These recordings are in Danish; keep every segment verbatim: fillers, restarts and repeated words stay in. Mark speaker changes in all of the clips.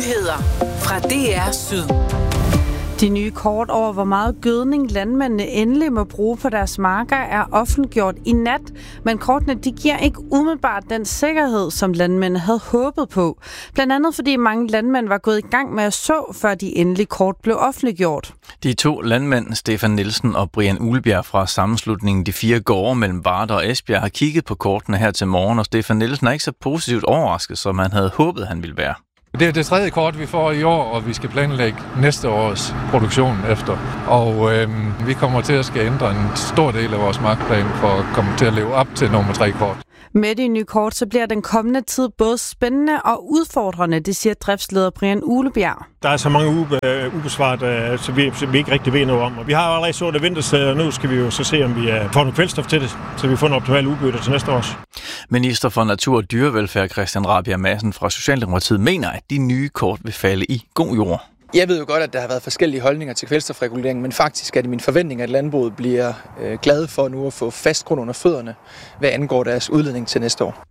Speaker 1: Nyheder fra D R Syd.
Speaker 2: De nye kort over, hvor meget gødning landmændene endelig må bruge på deres marker, er offentliggjort i nat. Men kortene de giver ikke umiddelbart den sikkerhed, som landmændene havde håbet på. Blandt andet fordi mange landmænd var gået i gang med at så, før de endelige kort blev offentliggjort.
Speaker 3: De to landmænd, Stefan Nielsen og Brian Uhlbjerg fra sammenslutningen De Fire Gårde mellem Varde og Esbjerg, har kigget på kortene her til morgen, og Stefan Nielsen er ikke så positivt overrasket, som han havde håbet, han ville være.
Speaker 4: Det er det tredje kort, vi får i år, og vi skal planlægge næste års produktion efter. Og øhm, vi kommer til at skal ændre en stor del af vores markplan for at komme til at leve op til nummer tre kort.
Speaker 2: Med de nye kort, så bliver den kommende tid både spændende og udfordrende, det siger driftsleder Brian Uhlbjerg.
Speaker 5: Der er så mange ube, ubesvaret, så vi, så vi ikke rigtig ved noget om. Og vi har jo allerede så det ventes, og nu skal vi jo så se, om vi får noget kvælstof til det, så vi får en optimal udbytte til næste år.
Speaker 3: Minister for Natur og Dyrevelfærd Christian Rabjerg Madsen fra Socialdemokratiet mener, at de nye kort vil falde i god jord.
Speaker 6: Jeg ved jo godt, at der har været forskellige holdninger til kvælstofregulering, men faktisk er det min forventning, at landbruget bliver øh, glade for nu at få fast grund under fødderne, hvad angår deres udledning til næste år.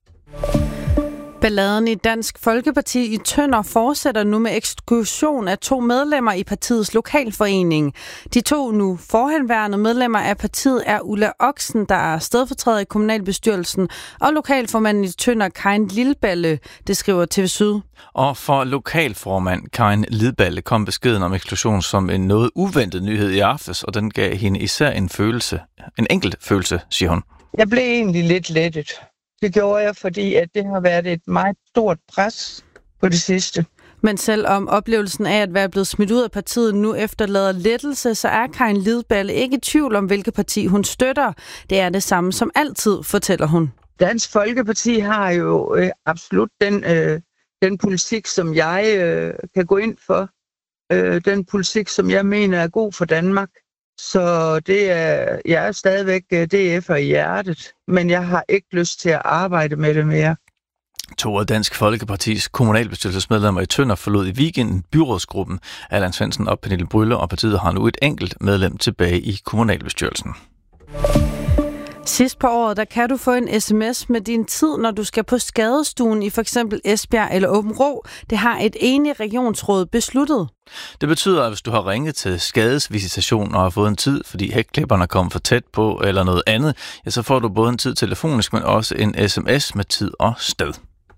Speaker 2: Balladen i Dansk Folkeparti i Tønder fortsætter nu med eksklusion af to medlemmer i partiets lokalforening. De to nu forhenværende medlemmer af partiet er Ulla Oxen, der er stedfortræder i kommunalbestyrelsen, og lokalformanden i Tønder, Karin Lilballe, det skriver T V Syd.
Speaker 3: Og for lokalformand Karin Lilballe kom beskeden om eksklusion som en noget uventet nyhed i aftes, og den gav hende især en følelse, en enkelt følelse, siger hun.
Speaker 7: Jeg blev egentlig lidt lettet. Det gjorde jeg, fordi at det har været et meget stort pres på det sidste.
Speaker 2: Men selvom oplevelsen af at være blevet smidt ud af partiet nu efterlader lettelse, så er Karin Lilballe ikke i tvivl om, hvilket parti hun støtter. Det er det samme som altid, fortæller hun.
Speaker 7: Dansk Folkeparti har jo øh, absolut den, øh, den politik, som jeg øh, kan gå ind for. Øh, den politik, som jeg mener er god for Danmark. Så det er, jeg er stadigvæk D F'er i hjertet, men jeg har ikke lyst til at arbejde med det mere.
Speaker 3: To af Dansk Folkepartis kommunalbestyrelsesmedlemmer i Tønder forlod i weekenden byrådsgruppen. Allan Svendsen og Pernille Brylle, og partiet har nu et enkelt medlem tilbage i kommunalbestyrelsen.
Speaker 2: Sidst på året, der kan du få en sms med din tid, når du skal på skadestuen i for eksempel Esbjerg eller Aabenraa. Det har et enigt regionsråd besluttet.
Speaker 3: Det betyder, at hvis du har ringet til skadesvisitation og har fået en tid, fordi hækklipperne er kommet for tæt på eller noget andet, ja, så får du både en tid telefonisk, men også en sms med tid og sted.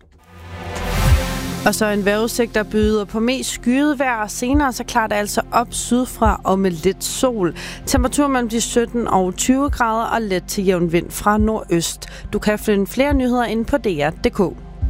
Speaker 3: Og så en vejrudsigt, der byder på mest skyet vejr. Senere så klarer det altså op sydfra og med lidt sol. Temperatur mellem de sytten og tyve grader og let til jævn vind fra nordøst. Du kan finde flere nyheder inde på D R punktum D K.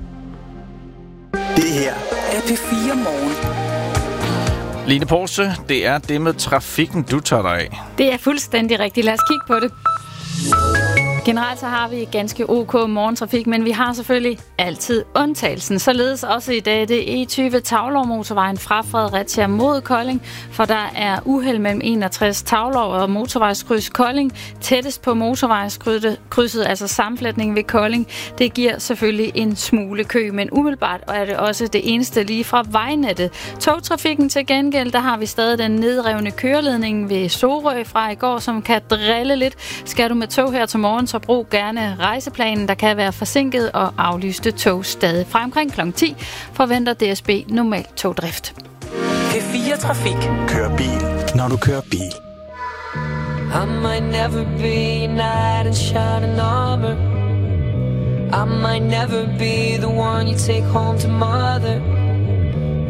Speaker 1: Det her er P fire Morgen.
Speaker 3: Line Porsche, det er det med trafikken, du tager dig af.
Speaker 8: Det er fuldstændig rigtigt. Lad os kigge på det. Generelt så har vi ganske ok morgentrafik, men vi har selvfølgelig altid undtagelsen. Således også i dag det E tyve Taulov motorvejen fra Fredericia mod Kolding, for der er uheld mellem enogtres Taulov og motorvejskryds Kolding. Tættest på motorvejskrydset, altså sammenflætningen ved Kolding, det giver selvfølgelig en smule kø, men umiddelbart er det også det eneste lige fra vejnettet. Togtrafikken til gengæld, der har vi stadig den nedrevne køreledning ved Sorø fra i går, som kan drille lidt. Skal du med tog her til morgen, så brug gerne rejseplanen, der kan være forsinket, og aflyste tog stadig. Fra omkring klokken ti forventer D S B normal togdrift.
Speaker 1: P fire Trafik.
Speaker 9: Kør bil, når du kører bil.
Speaker 10: I might never be a knight in shining armor. I might never be the one you take home to mother.